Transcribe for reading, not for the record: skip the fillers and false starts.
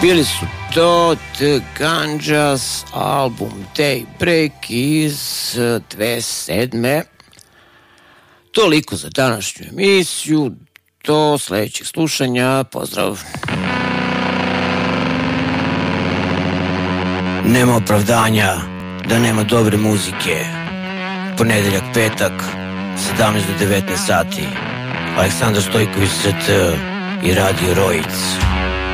Bili su to The Ganjas, album Daybreak iz 2007. Toliko za današnju emisiju. Do sledećeg slušanja. Pozdrav. Nema opravdanja da nema dobre muzike. Ponedeljak, petak, 17 do 19 sati. Aleksandar Stojković, ST i Radio Rojic.